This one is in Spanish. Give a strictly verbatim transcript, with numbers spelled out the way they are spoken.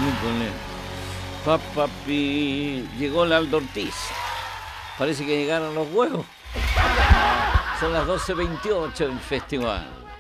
Nicolás. Papapi. Llegó la Aldo Ortiz. Parece que llegaron los huevos. Son las doce veintiocho del festival.